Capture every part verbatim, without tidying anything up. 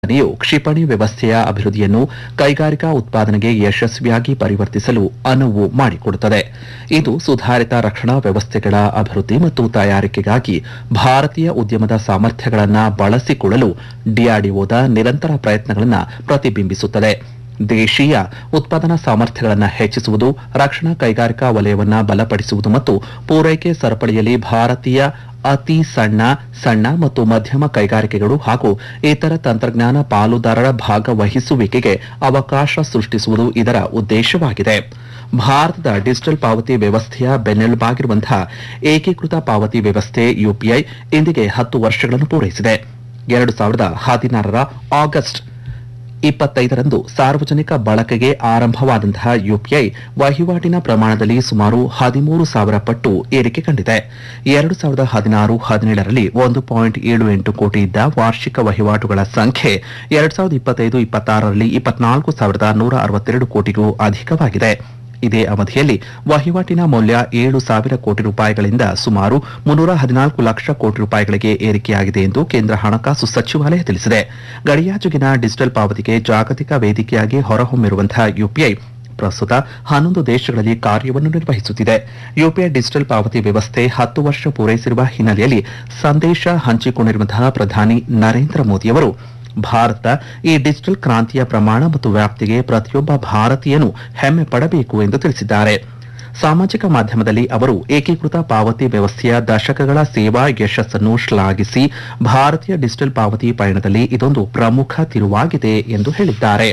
ಯೋಜನೆಯು ಕ್ಷಿಪಣಿ ವ್ಯವಸ್ಥೆಯ ಅಭಿವೃದ್ಧಿಯನ್ನು ಕೈಗಾರಿಕಾ ಉತ್ಪಾದನೆಗೆ ಯಶಸ್ವಿಯಾಗಿ ಪರಿವರ್ತಿಸಲು ಅನುವು ಮಾಡಿಕೊಡುತ್ತದೆ. ಇದು ಸುಧಾರಿತ ರಕ್ಷಣಾ ವ್ಯವಸ್ಥೆಗಳ ಅಭಿವೃದ್ಧಿ ಮತ್ತು ತಯಾರಿಕೆಗಾಗಿ ಭಾರತೀಯ ಉದ್ಯಮದ ಸಾಮರ್ಥ್ಯಗಳನ್ನು ಬಳಸಿಕೊಳ್ಳಲು ಡಿಆರ್ಡಿಒದ ನಿರಂತರ ಪ್ರಯತ್ನಗಳನ್ನು ಪ್ರತಿಬಿಂಬಿಸುತ್ತದೆ. ದೇಶೀಯ ಉತ್ಪಾದನಾ ಸಾಮರ್ಥ್ಯಗಳನ್ನು ಹೆಚ್ಚಿಸುವುದು, ರಕ್ಷಣಾ ಕೈಗಾರಿಕಾ ವಲಯವನ್ನು ಬಲಪಡಿಸುವುದು ಮತ್ತು ಪೂರೈಕೆ ಸರಪಳಿಯಲ್ಲಿ ಭಾರತೀಯ ಅತಿ ಸಣ್ಣ, ಸಣ್ಣ ಮತ್ತು ಮಧ್ಯಮ ಕೈಗಾರಿಕೆಗಳು ಹಾಗೂ ಇತರ ತಂತ್ರಜ್ಞಾನ ಪಾಲುದಾರರ ಭಾಗವಹಿಸುವಿಕೆಗೆ ಅವಕಾಶ ಸೃಷ್ಟಿಸುವುದು ಇದರ ಉದ್ದೇಶವಾಗಿದೆ. ಭಾರತದ ಡಿಜಿಟಲ್ ಪಾವತಿ ವ್ಯವಸ್ಥೆಯ ಬೆನ್ನೆಲುಬಾಗಿರುವಂತಹ ಏಕೀಕೃತ ಪಾವತಿ ವ್ಯವಸ್ಥೆ ಯುಪಿಐ ಇಂದಿಗೆ ಹತ್ತು ವರ್ಷಗಳನ್ನು ಪೂರೈಸಿದೆ. ಎರಡು ಸಾವಿರದ ಹದಿನಾರರ ಆಗಸ್ಟ್ ಇಪ್ಪತ್ತೈದರಂದು ಸಾರ್ವಜನಿಕ ಬಳಕೆಗೆ ಆರಂಭವಾದಂತಹ ಯುಪಿಐ ವಹಿವಾಟಿನ ಪ್ರಮಾಣದಲ್ಲಿ ಸುಮಾರು ಹದಿಮೂರು ಸಾವಿರ ಪಟ್ಟು ಏರಿಕೆ ಕಂಡಿದೆ. ಎರಡು ಸಾವಿರದ ಹದಿನಾರು ಹದಿನೇಳರಲ್ಲಿ ಒಂದು ಪಾಯಿಂಟ್ ಏಳು ಎಂಟು ಕೋಟಿ ಇದ್ದ ವಾರ್ಷಿಕ ವಹಿವಾಟುಗಳ ಸಂಖ್ಯೆ ಎರಡು ಸಾವಿರದ ಇಪ್ಪತ್ತೈದು ಇಪ್ಪತ್ತಾರರಲ್ಲಿ ಇಪ್ಪತ್ನಾಲ್ಕು ಸಾವಿರದ ನೂರ ಅರವತ್ತೆರಡು ಕೋಟಿಗೂ ಅಧಿಕವಾಗಿದೆ. ಇದೇ ಅವಧಿಯಲ್ಲಿ ವಹಿವಾಟಿನ ಮೌಲ್ಯ ಏಳು ಸಾವಿರ ಕೋಟಿ ರೂಪಾಯಿಗಳಿಂದ ಸುಮಾರು ಮುನ್ನೂರ ಹದಿನಾಲ್ಕು ಲಕ್ಷ ಕೋಟಿ ರೂಪಾಯಿಗಳಿಗೆ ಏರಿಕೆಯಾಗಿದೆ ಎಂದು ಕೇಂದ್ರ ಹಣಕಾಸು ಸಚಿವಾಲಯ ತಿಳಿಸಿದೆ. ಗಡಿಯಾಚೆಗಿನ ಡಿಜಿಟಲ್ ಪಾವತಿಗೆ ಜಾಗತಿಕ ವೇದಿಕೆಯಾಗಿ ಹೊರಹೊಮ್ಮಿರುವಂತಹ ಯುಪಿಐ ಪ್ರಸ್ತುತ ಹನ್ನೊಂದು ದೇಶಗಳಲ್ಲಿ ಕಾರ್ಯವನ್ನು ನಿರ್ವಹಿಸುತ್ತಿದೆ. ಯುಪಿಐ ಡಿಜಿಟಲ್ ಪಾವತಿ ವ್ಯವಸ್ಥೆ ಹತ್ತು ವರ್ಷ ಪೂರೈಸಿರುವ ಹಿನ್ನೆಲೆಯಲ್ಲಿ ಸಂದೇಶ ಹಂಚಿಕೊಂಡಿರುವಂತಹ ಪ್ರಧಾನಿ ನರೇಂದ್ರ ಮೋದಿಯವರು ಭಾರತ ಈ ಡಿಜಿಟಲ್ ಕ್ರಾಂತಿಯ ಪ್ರಮಾಣ ಮತ್ತು ವ್ಯಾಪ್ತಿಗೆ ಪ್ರತಿಯೊಬ್ಬ ಭಾರತೀಯನೂ ಹೆಮ್ಮೆ ಪಡಬೇಕು ಎಂದು ತಿಳಿಸಿದ್ದಾರೆ. ಸಾಮಾಜಿಕ ಮಾಧ್ಯಮದಲ್ಲಿ ಅವರು ಏಕೀಕೃತ ಪಾವತಿ ವ್ಯವಸ್ಥೆಯ ದಶಕಗಳ ಸೇವಾ ಯಶಸ್ಸನ್ನು ಶ್ಲಾಘಿಸಿ ಭಾರತೀಯ ಡಿಜಿಟಲ್ ಪಾವತಿ ಪಯಣದಲ್ಲಿ ಇದೊಂದು ಪ್ರಮುಖ ತಿರುವಾಗಿದೆ ಎಂದು ಹೇಳಿದ್ದಾರೆ.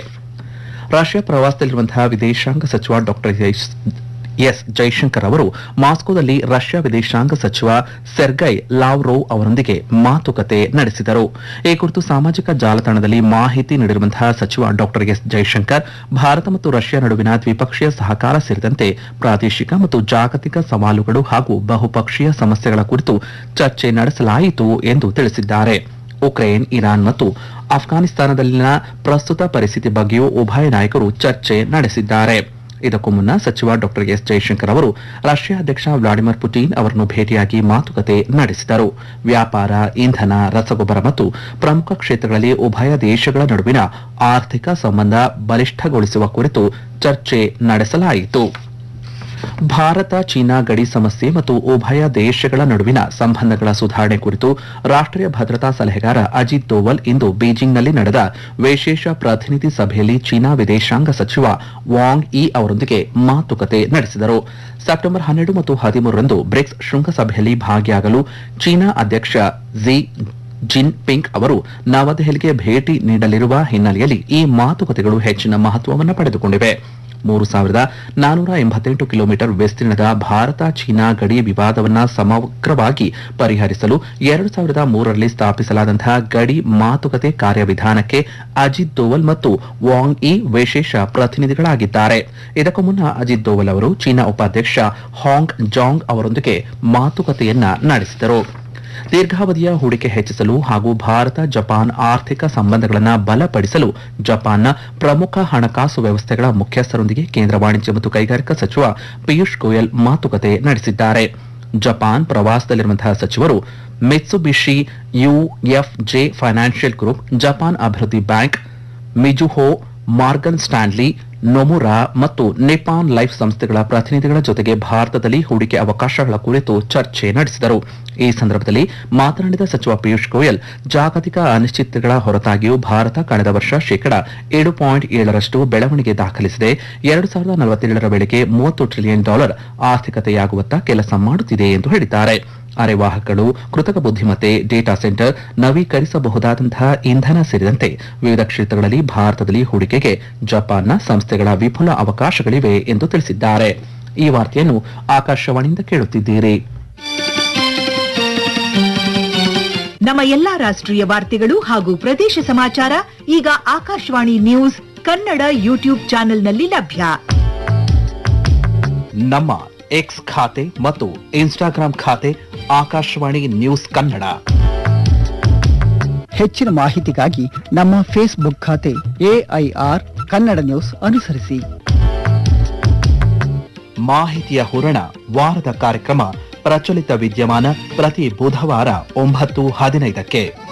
ರಷ್ಯಾ ಪ್ರವಾಸದಲ್ಲಿರುವಂತಹ ವಿದೇಶಾಂಗ ಸಚಿವ ಡಾಕ್ಟರ್ ಎಸ್ ಜೈಶಂಕರ್ ಅವರು ಮಾಸ್ಕೋದಲ್ಲಿ ರಷ್ಯಾ ವಿದೇಶಾಂಗ ಸಚಿವ ಸೆರ್ಗೈ ಲಾವ್ರೋವ್ ಅವರೊಂದಿಗೆ ಮಾತುಕತೆ ನಡೆಸಿದರು. ಈ ಕುರಿತು ಸಾಮಾಜಿಕ ಜಾಲತಾಣದಲ್ಲಿ ಮಾಹಿತಿ ನೀಡಿರುವಂತಹ ಸಚಿವ ಡಾಕ್ಟರ್ ಎಸ್ ಜೈಶಂಕರ್ ಭಾರತ ಮತ್ತು ರಷ್ಯಾ ನಡುವಿನ ದ್ವಿಪಕ್ಷೀಯ ಸಹಕಾರ ಸೇರಿದಂತೆ ಪ್ರಾದೇಶಿಕ ಮತ್ತು ಜಾಗತಿಕ ಸವಾಲುಗಳು ಹಾಗೂ ಬಹುಪಕ್ಷೀಯ ಸಮಸ್ಯೆಗಳ ಕುರಿತು ಚರ್ಚೆ ನಡೆಸಲಾಯಿತು ಎಂದು ತಿಳಿಸಿದ್ದಾರೆ. ಉಕ್ರೇನ್, ಇರಾನ್ ಮತ್ತು ಅಫ್ಘಾನಿಸ್ತಾನದಲ್ಲಿನ ಪ್ರಸ್ತುತ ಪರಿಸ್ಥಿತಿ ಬಗ್ಗೆಯೂ ಉಭಯ ನಾಯಕರು ಚರ್ಚೆ ನಡೆಸಿದ್ದಾರೆ. ಇದಕ್ಕೂ ಮುನ್ನ ಸಚಿವ ಡಾಕ್ಟರ್ ಎಸ್ ಜೈಶಂಕರ್ ಅವರು ರಷ್ಯಾ ಅಧ್ಯಕ್ಷ ವ್ಲಾಡಿಮಿರ್ ಪುಟಿನ್ ಅವರನ್ನು ಭೇಟಿಯಾಗಿ ಮಾತುಕತೆ ನಡೆಸಿದರು. ವ್ಯಾಪಾರ, ಇಂಧನ, ರಸಗೊಬ್ಬರ ಮತ್ತು ಪ್ರಮುಖ ಕ್ಷೇತ್ರಗಳಲ್ಲಿ ಉಭಯ ದೇಶಗಳ ನಡುವಿನ ಆರ್ಥಿಕ ಸಂಬಂಧ ಬಲಿಷ್ಠಗೊಳಿಸುವ ಕುರಿತು ಚರ್ಚೆ ನಡೆಸಲಾಯಿತು. ಭಾರತ ಚೀನಾ ಗಡಿ ಸಮಸ್ಯೆ ಮತ್ತು ಉಭಯ ದೇಶಗಳ ನಡುವಿನ ಸಂಬಂಧಗಳ ಸುಧಾರಣೆ ಕುರಿತು ರಾಷ್ಟ್ರೀಯ ಭದ್ರತಾ ಸಲಹೆಗಾರ ಅಜಿತ್ ದೋವಲ್ ಇಂದು ಬೀಜಿಂಗ್ನಲ್ಲಿ ನಡೆದ ವಿಶೇಷ ಪ್ರತಿನಿಧಿ ಸಭೆಯಲ್ಲಿ ಚೀನಾ ವಿದೇಶಾಂಗ ಸಚಿವ ವಾಂಗ್ ಯಿ ಅವರೊಂದಿಗೆ ಮಾತುಕತೆ ನಡೆಸಿದರು. ಸೆಪ್ಟೆಂಬರ್ ಹನ್ನೆರಡು ಮತ್ತು ಹದಿಮೂರರಂದು ಬ್ರಿಕ್ಸ್ ಶೃಂಗಸಭೆಯಲ್ಲಿ ಭಾಗಿಯಾಗಲು ಚೀನಾ ಅಧ್ಯಕ್ಷ ಝಿ ಜಿನ್ ಪಿಂಗ್ ಅವರು ನವದೆಹಲಿಗೆ ಭೇಟಿ ನೀಡಲಿರುವ ಹಿನ್ನೆಲೆಯಲ್ಲಿ ಈ ಮಾತುಕತೆಗಳು ಹೆಚ್ಚಿನ ಮಹತ್ವವನ್ನು ಪಡೆದುಕೊಂಡಿವೆ. ಮೂರು ಸಾವಿರದ ನಾನೂರ ಎಂಬತ್ತೆಂಟು ಕಿಲೋಮೀಟರ್ ವಿಸ್ತೀರ್ಣದ ಭಾರತ ಚೀನಾ ಗಡಿ ವಿವಾದವನ್ನು ಸಮಗ್ರವಾಗಿ ಪರಿಹರಿಸಲು ಎರಡು ಸಾವಿರದ ಮೂರರಲ್ಲಿ ಸ್ಥಾಪಿಸಲಾದಂತಹ ಗಡಿ ಮಾತುಕತೆ ಕಾರ್ಯವಿಧಾನಕ್ಕೆ ಅಜಿತ್ ದೋವಲ್ ಮತ್ತು ವಾಂಗ್ ಯಿ ವಿಶೇಷ ಪ್ರತಿನಿಧಿಗಳಾಗಿದ್ದಾರೆ. ಇದಕ್ಕೂ ಮುನ್ನ ಅಜಿತ್ ದೋವಲ್ ಅವರು ಚೀನಾ ಉಪಾಧ್ಯಕ್ಷ ಹಾಂಗ್ ಜಾಂಗ್ ಅವರೊಂದಿಗೆ ಮಾತುಕತೆಯನ್ನ ನಡೆಸಿದರು. ದೀರ್ಘಾವಧಿಯ ಹೂಡಿಕೆ ಹೆಚ್ಚಿಸಲು ಹಾಗೂ ಭಾರತ ಜಪಾನ್ ಆರ್ಥಿಕ ಸಂಬಂಧಗಳನ್ನು ಬಲಪಡಿಸಲು ಜಪಾನ್ನ ಪ್ರಮುಖ ಹಣಕಾಸು ವ್ಯವಸ್ಥೆಗಳ ಮುಖ್ಯಸ್ಥರೊಂದಿಗೆ ಕೇಂದ್ರ ವಾಣಿಜ್ಯ ಮತ್ತು ಕೈಗಾರಿಕಾ ಸಚಿವ ಪಿಯೂಷ್ ಗೋಯಲ್ ಮಾತುಕತೆ ನಡೆಸಿದ್ದಾರೆ. ಜಪಾನ್ ಪ್ರವಾಸದಲ್ಲಿರುವಂತಹ ಸಚಿವರು ಮಿತ್ಸುಬಿಷಿ ಯುಎಫ್ಜೆ ಫೈನಾನ್ಷಿಯಲ್ ಗ್ರೂಪ್, ಜಪಾನ್ ಅಭಿವೃದ್ಧಿ bank, Mizuho, Morgan Stanley, Nomura ಮತ್ತು ನಿಪಾನ್ ಲೈಫ್ ಸಂಸ್ಥೆಗಳ ಪ್ರತಿನಿಧಿಗಳ ಜೊತೆಗೆ ಭಾರತದಲ್ಲಿ ಹೂಡಿಕೆ ಅವಕಾಶಗಳ ಕುರಿತು ಚರ್ಚೆ ನಡೆಸಿದರು. ಈ ಸಂದರ್ಭದಲ್ಲಿ ಮಾತನಾಡಿದ ಸಚಿವ ಪಿಯೂಷ್ ಗೋಯಲ್, ಜಾಗತಿಕ ಅನಿಶ್ಚಿತತೆಗಳ ಹೊರತಾಗಿಯೂ ಭಾರತ ಕಳೆದ ವರ್ಷ ಶೇಕಡ ಏಳು ಪಾಯಿಂಟ್ ಏಳರಷ್ಟು ಬೆಳವಣಿಗೆ ದಾಖಲಿಸಿದೆ. ಎರಡು ಸಾವಿರದ ನಲವತ್ತೇಳರ ವೇಳೆಗೆ ಮೂವತ್ತು ಟ್ರಿಲಿಯನ್ ಡಾಲರ್ ಆರ್ಥಿಕತೆಯಾಗುವತ್ತ ಕೆಲಸ ಮಾಡುತ್ತಿದೆ ಎಂದು ಹೇಳಿದ್ದಾರೆ. ಅರೆವಾಹಕಗಳು, ಕೃತಕ ಬುದ್ಧಿಮತ್ತೆ, ಡೇಟಾ ಸೆಂಟರ್, ನವೀಕರಿಸಬಹುದಾದಂತಹ ಇಂಧನ ಸೇರಿದಂತೆ ವಿವಿಧ ಕ್ಷೇತ್ರಗಳಲ್ಲಿ ಭಾರತದಲ್ಲಿ ಹೂಡಿಕೆಗೆ ಜಪಾನ್ನ ಸಂಸ್ಥೆಗಳ ವಿಪುಲ ಅವಕಾಶಗಳಿವೆ ಎಂದು ತಿಳಿಸಿದ್ದಾರೆ. ಈ ವಾರ್ತೆಯನ್ನು ಆಕಾಶವಾಣಿಯಿಂದ ಕೇಳುತ್ತಿದ್ದೀರಿ. ನಮ್ಮ ಎಲ್ಲಾ ರಾಷ್ಟ್ರೀಯ ವಾರ್ತೆಗಳು ಹಾಗೂ ಪ್ರದೇಶ ಸಮಾಚಾರ ಈಗ ಆಕಾಶವಾಣಿ ನ್ಯೂಸ್ ಕನ್ನಡ ಯೂಟ್ಯೂಬ್ ಚಾನೆಲ್ನಲ್ಲಿ ಲಭ್ಯ. ನಮ್ಮ ಎಕ್ಸ್ ಖಾತೆ ಮತ್ತು ಇನ್ಸ್ಟಾಗ್ರಾಂ ಖಾತೆ ಆಕಾಶವಾಣಿ ನ್ಯೂಸ್ ಕನ್ನಡ. ಹೆಚ್ಚಿನ ಮಾಹಿತಿಗಾಗಿ ನಮ್ಮ ಫೇಸ್ಬುಕ್ ಖಾತೆ ಎಐಆರ್ ಕನ್ನಡ ನ್ಯೂಸ್ ಅನುಸರಿಸಿ. ಮಾಹಿತಿಯ ಹೂರಣ ವಾರದ ಕಾರ್ಯಕ್ರಮ ಪ್ರಚಲಿತ ವಿದ್ಯಮಾನ ಪ್ರತಿ ಬುಧವಾರ ಒಂಬತ್ತು ಹದಿನೈದಕ್ಕೆ.